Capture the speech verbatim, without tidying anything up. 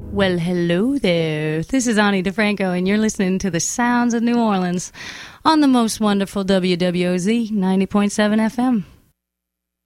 Well, hello there. This is Ani DeFranco, and you're listening to the sounds of New Orleans on the most wonderful W W O Z ninety point seven F M.